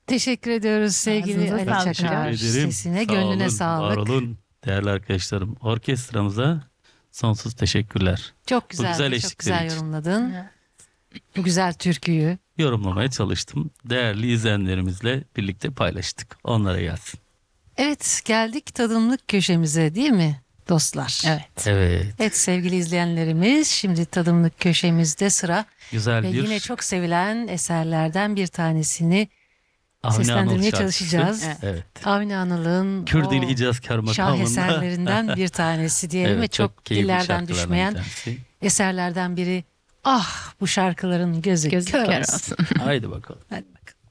Teşekkür ediyoruz sevgili Ağzınıza Ali sağlık. Çakar. Teşekkür ederim. Sesine, Sağ gönlüne olun, sağlık. var olun değerli arkadaşlarım. Orkestramıza sonsuz teşekkürler. Çok Bu güzel, güzel çok eşlikler güzel için. yorumladın. Bu güzel türküyü. Yorumlamaya çalıştım. Değerli izleyenlerimizle birlikte paylaştık. Onlara gelsin. Evet, geldik tadımlık köşemize değil mi dostlar? Evet. Evet. Evet sevgili izleyenlerimiz, şimdi tadımlık köşemizde sıra Güzel ve bir yine çok sevilen eserlerden bir tanesini Avni Anıl seslendirmeye şarkısı. çalışacağız. Evet. Avni Anıl'ın Kürdili o Hicazkar makamında. şaheserlerinden bir tanesi diyelim ve Evet, çok keyifli dillerden şarkılardan düşmeyen bir tanesi. eserlerden biri. Ah bu şarkıların gözü Gözü kör kör olsun. olsun. Haydi bakalım. Hadi bakalım.